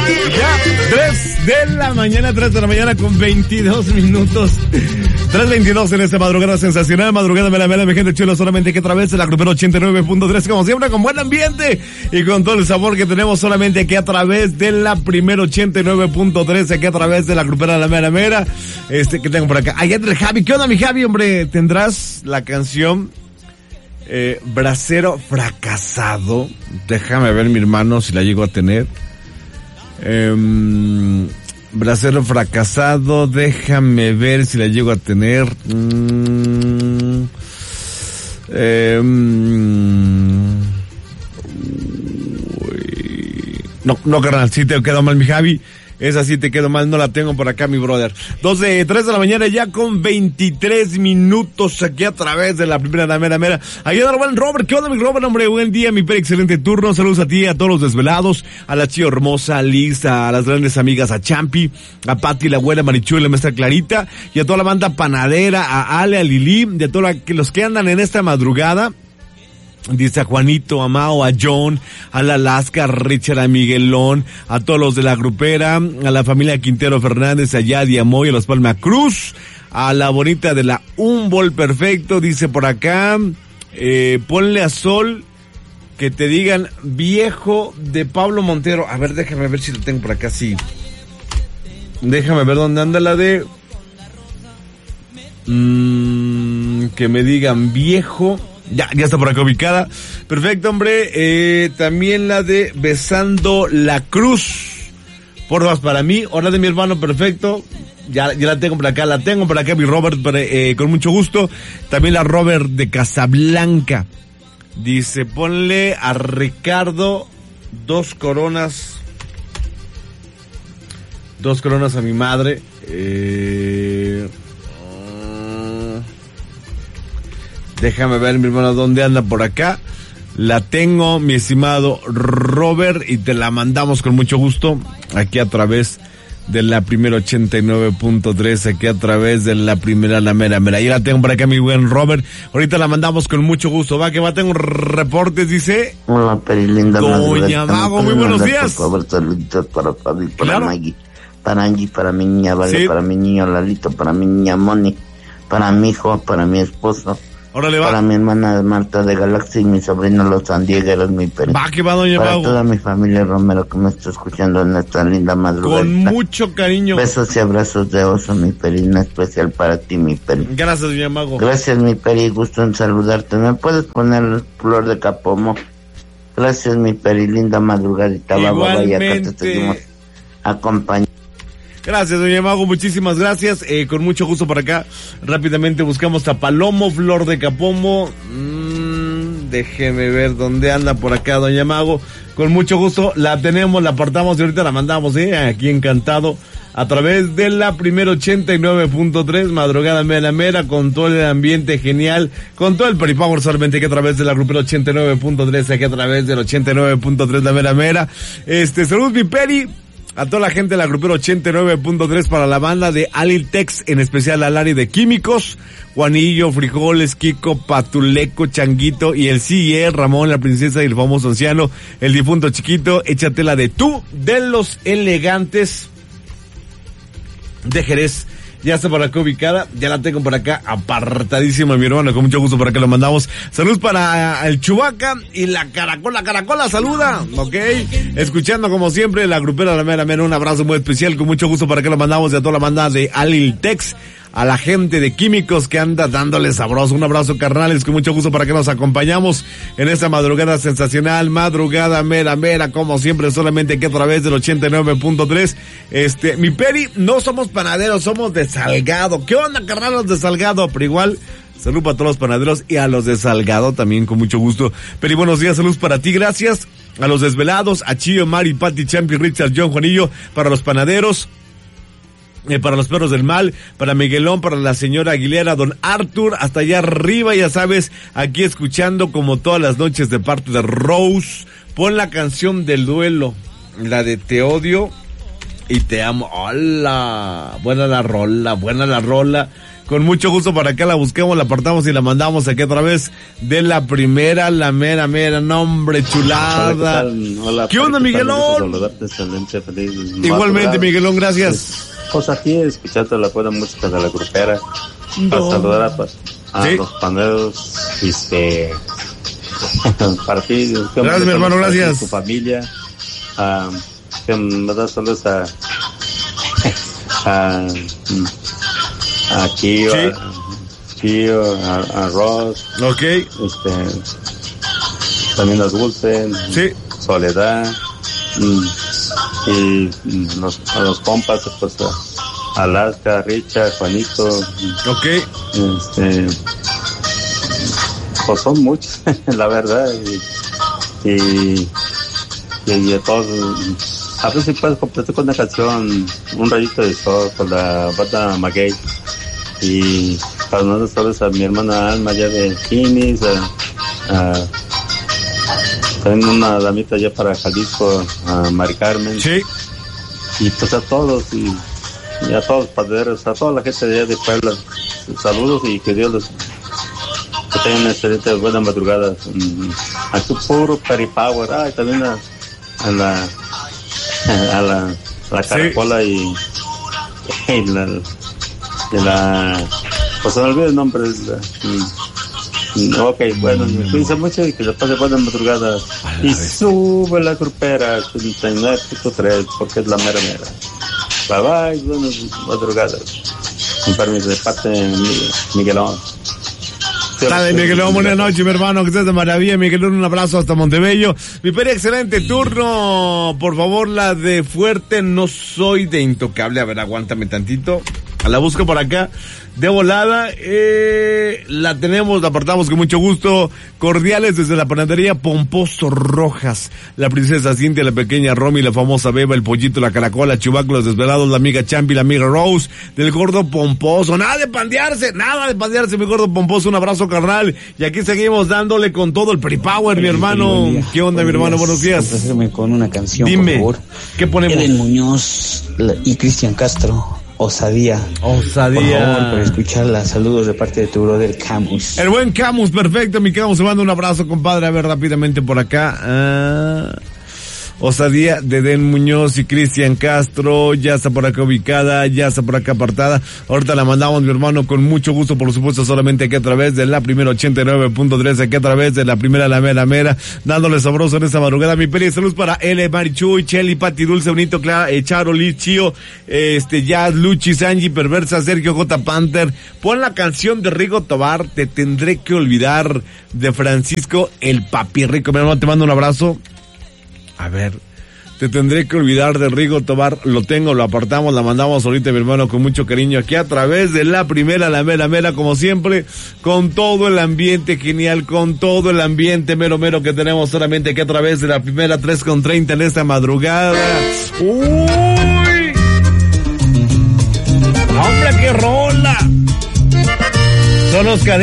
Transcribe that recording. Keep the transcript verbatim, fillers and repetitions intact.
Ya, tres de la mañana, tres de la mañana con veintidós minutos. tres veintidós en esta madrugada sensacional, madrugada mela mela, mi gente chula, solamente que a través de la Grupera ochenta y nueve punto tres, como siempre, con buen ambiente y con todo el sabor que tenemos solamente aquí a través de la Primera ochenta y nueve punto tres, aquí a través de la Grupera la mera mera. Este, que tengo por acá. Allá entre el Javi, ¿qué onda mi Javi, hombre? ¿Tendrás la canción eh, Bracero Fracasado? Déjame ver, mi hermano, si la llego a tener. Eh, Bracero Fracasado, déjame ver si la llego a tener. Mm, eh, uy. No, no, carnal, sí te quedó mal mi Javi. Esa sí te quedó mal, no la tengo por acá, mi brother. doce, tres de la mañana ya con veintitrés minutos aquí a través de la Primera la mera mera. Ahí está el buen Robert. ¿Qué onda, mi Robert? Hombre, buen día, mi Peri, excelente turno. Saludos a ti, a todos los desvelados, a la Chío Hermosa, a Liz, a las grandes amigas, a Champi, a Pati, la abuela Marichu, la maestra Clarita, y a toda la banda panadera, a Ale, a Lili, y a todos los que andan en esta madrugada. Dice a Juanito, a Mao, a John, a la Lasca, a Richard, a Miguelón, a todos los de la grupera, a la familia Quintero Fernández, a Yadi, a Moy, a los Palma Cruz, a la bonita de la Un Bol Perfecto, dice por acá, eh, ponle a Sol, que te digan viejo de Pablo Montero. A ver, déjame ver si lo tengo por acá, sí. Déjame ver dónde anda la de... Mmm, que me digan viejo... Ya, ya está por acá ubicada. Perfecto, hombre. Eh, también la de Besando la Cruz. Por más para mí. Hora de mi hermano, perfecto. Ya, ya la tengo por acá, la tengo por acá, mi Robert, eh, con mucho gusto. También la Robert de Casablanca. Dice, ponle a Ricardo dos coronas. Dos coronas a mi madre. Eh... Déjame ver, mi hermano, dónde anda por acá. La tengo, mi estimado Robert, y te la mandamos con mucho gusto aquí a través de la Primera ochenta y nueve punto tres, aquí a través de la Primera la mera mera. Ahí la tengo por acá, mi buen Robert. Ahorita la mandamos con mucho gusto. Va, que va, tengo reportes, dice. Hola, Perilinda. Doña Mago, muy buenos días. Por favor, saluditos para Fabi, para Claro. Maggie, para Angie, para mi niña Vale, Sí. para mi niño Lalito, para mi niña Moni, para mi hijo, para mi esposo. Órale, va. Para mi hermana Marta de Galaxy y mi sobrino Los Sandiegueros, mi Peri. Va, que va, doña Para Mago. toda mi familia Romero que me está escuchando en esta linda madrugada. Con mucho cariño. Besos y abrazos de oso, mi Peri, en especial para ti, mi Peri. Gracias, doña Mago. Gracias, mi Peri, gusto en saludarte. ¿Me puedes poner Flor de Capomo? Gracias, mi Peri, linda madrugadita. Va, va, vaya, acá te seguimos acompañando. Gracias, doña Mago, muchísimas gracias. Eh, con mucho gusto por acá. Rápidamente buscamos a Palomo, Flor de Capomo. Mm, déjeme ver dónde anda por acá, doña Mago. Con mucho gusto la tenemos, la apartamos y ahorita la mandamos, eh, aquí encantado. A través de la Primera ochenta y nueve punto tres, madrugada mera mera, con todo el ambiente genial, con todo el peripower solamente que a través de la Grupera ochenta y nueve punto tres, aquí a través del ochenta y nueve punto tres, la mera mera. Este, saludos mi Peri. A toda la gente de la Grupera ochenta y nueve punto tres, para la banda de Aliltex, en especial al área de químicos, Juanillo, Frijoles, Kiko, Patuleco, Changuito y el C I E, Ramón, la princesa y el famoso anciano, el difunto chiquito, échatela de tú, de los elegantes de Jerez. Ya está por acá ubicada, ya la tengo por acá apartadísima, mi hermano, con mucho gusto por acá lo mandamos. Saludos para el Chubaca y la Caracola, Caracola saluda, ok, escuchando como siempre la Grupera la mera mera, un abrazo muy especial, con mucho gusto para que lo mandamos, y a toda la banda de Aliltex, a la gente de químicos que anda dándole sabroso, un abrazo carnales, con mucho gusto para que nos acompañamos en esta madrugada sensacional, madrugada mera mera, como siempre, solamente aquí a través del ochenta y nueve punto tres. Este, mi Peri, no somos panaderos, somos de Salgado. ¿Qué onda, carnalos de Salgado? Pero igual, salud para todos los panaderos y a los de Salgado también, con mucho gusto. Peri, buenos días, salud para ti, gracias. A los desvelados, a Chío, Mari, Pati, Champi, Richard, John, Juanillo, para los panaderos. Eh, para los perros del mal, para Miguelón, para la señora Aguilera, don Arthur, hasta allá arriba, ya sabes, aquí escuchando como todas las noches de parte de Rose. Pon la canción del duelo, la de Te odio y te amo. ¡Hola! Buena la rola, buena la rola. con mucho gusto para acá la busquemos, la apartamos y la mandamos aquí a través de la primera, la mera, mera, nombre, chulada. Hola, ¿qué, Hola, ¿qué onda, Miguelón? Excelente, feliz. Igualmente, Miguelón, gracias. Pues aquí, escuchando la buena música de la grupera, no. Para saludar a, a ¿Sí? los paneros, este, para ti. Gracias, mi hermano, gracias. Tu familia, uh, que me da saludos a, a, a Kio, ¿Sí? a, Kio, a, a Ross, ok, este, también a Dulce, ¿Sí? Soledad, y, y los, a los compas, pues a Alaska, Richard, Juanito, ok, este, pues son muchos, la verdad, y, y, y, y a todos. A ver si puedes completar con una canción, Un Rayito de Sol, con la banda Maguey. Y para nosotros sabes a mi hermana Alma allá de Kinis, a, a, también una damita allá para Jalisco, a Mari Carmen. Sí. Y pues a todos, y, y a todos los paderos, a toda la gente de allá de Puebla. Saludos y que Dios les que tengan una excelente buena madrugada. Aquí puro Peripower, ah, también a, a la a la, la Caracola, sí. y, y la, y la pues se me olvidó el nombre, la, y, ok, bueno, mm. cuídense mucho y que se pase buenas madrugadas y vez. Sube la grupera treinta y nueve punto tres porque es la mera mera. Bye bye, buenas madrugadas, con permiso de parte de Miguelón. Dale, Miguelón, buenas noches, mi hermano, que estés de maravilla, Miguelón, un abrazo hasta Montebello. Mi peri, excelente turno, por favor, la de Fuerte, no soy de Intocable, a ver, aguántame tantito, la busco por acá, de volada, eh, la tenemos, la apartamos con mucho gusto, cordiales desde la panadería Pomposo Rojas, la princesa Cintia, la pequeña Romy, la famosa Beba, el pollito, la caracola, Chubaco, los desvelados, la amiga Champi, la amiga Rose, del gordo Pomposo, nada de pandearse, nada de pandearse, mi gordo Pomposo, un abrazo carnal, y aquí seguimos dándole con todo el Peripower, mi hermano. ¿Qué onda, mi hermano? Buenos días. Complacerme con una canción, dime, por favor. ¿Qué ponemos? Eden Muñoz y Cristian Castro. Osadía. Osadía. Por favor, para escucharla. Saludos de parte de tu brother Camus. El buen Camus, perfecto, mi Camus. Se manda un abrazo, compadre. A ver, rápidamente por acá. Ah, Osadía de Den Muñoz y Cristian Castro. Ya está por acá ubicada, ya está por acá apartada. Ahorita la mandamos, mi hermano, con mucho gusto, por supuesto, solamente aquí a través de la primera ochenta y nueve punto tres, aquí a través de la primera La Mera Mera, dándole sabroso en esta madrugada. Mi peli, saludos para L, Marichuy, Cheli, Pati Dulce, Bonito, Clara, eh, Charo, Liz, Chío, este, Jazz, Luchi, Sanji, Perversa, Sergio J. Panther. Pon la canción de Rigo Tobar, Te Tendré que Olvidar, de Francisco el Papi Rico. Mi hermano, te mando un abrazo. A ver, Te Tendré que Olvidar de Rigo Tobar, lo tengo, lo apartamos, la mandamos ahorita, mi hermano, con mucho cariño aquí a través de la primera, la mera mera, como siempre, con todo el ambiente genial, con todo el ambiente mero mero que tenemos solamente aquí a través de la primera tres con treinta en esta madrugada. ¡Uy! ¡Hombre, qué rola! Son los cadenas.